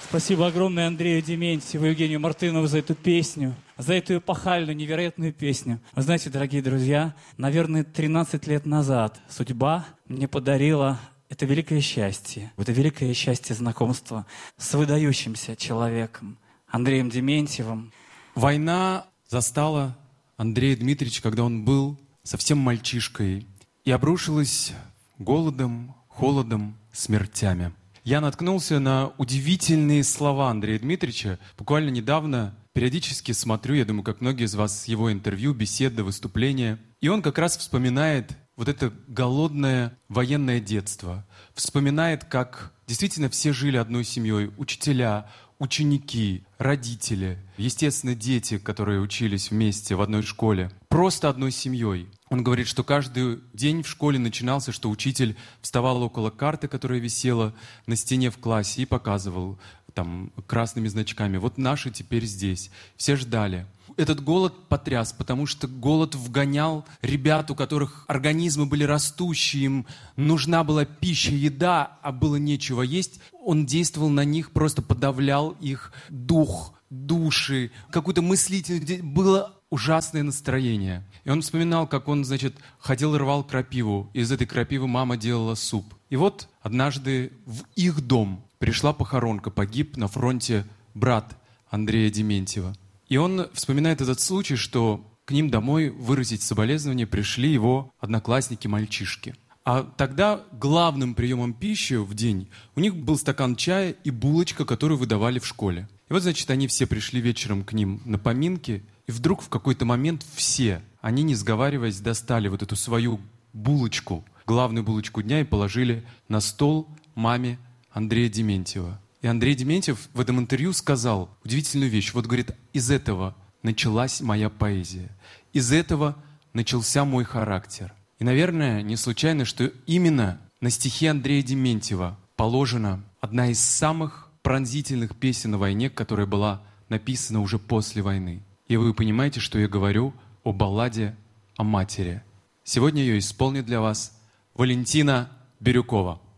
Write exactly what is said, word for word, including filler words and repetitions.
Спасибо огромное Андрею Дементьеву и Евгению Мартынову за эту песню, за эту эпохальную, невероятную песню. Вы знаете, дорогие друзья, наверное, тринадцать лет назад судьба мне подарила это великое счастье, это великое счастье знакомства с выдающимся человеком Андреем Дементьевым. Война застала Андрея Дмитриевича, когда он был совсем мальчишкой, и обрушилась голодом, холодом, смертями. Я наткнулся на удивительные слова Андрея Дмитриевича. Буквально недавно периодически смотрю, я думаю, как многие из вас, его интервью, беседы, выступления. И он как раз вспоминает вот это голодное военное детство. Вспоминает, как действительно все жили одной семьей. Учителя, ученики, родители, естественно, дети, которые учились вместе в одной школе. Просто одной семьей. Он говорит, что каждый день в школе начинался, что учитель вставал около карты, которая висела на стене в классе, и показывал там красными значками: вот наши теперь здесь. Все ждали. Этот голод потряс, потому что голод вгонял ребят, у которых организмы были растущие, им нужна была пища, еда, а было нечего есть. Он действовал на них, просто подавлял их дух, души, какую-то мыслительность. Было ужасное настроение. И он вспоминал, как он, значит, ходил и рвал крапиву. Из этой крапивы мама делала суп. И вот однажды в их дом пришла похоронка. Погиб на фронте брат Андрея Дементьева. И он вспоминает этот случай, что к ним домой выразить соболезнования пришли его одноклассники-мальчишки. А тогда главным приемом пищи в день у них был стакан чая и булочка, которую выдавали в школе. И вот, значит, они все пришли вечером к ним на поминки, и вдруг в какой-то момент все, они, не сговариваясь, достали вот эту свою булочку, главную булочку дня, и положили на стол маме Андрея Дементьева. И Андрей Дементьев в этом интервью сказал удивительную вещь. Вот, говорит, из этого началась моя поэзия. Из этого начался мой характер. И, наверное, не случайно, что именно на стихи Андрея Дементьева положена одна из самых пронзительных песен о войне, которая была написана уже после войны. И вы понимаете, что я говорю о балладе о матери. Сегодня ее исполнит для вас Валентина Бирюкова.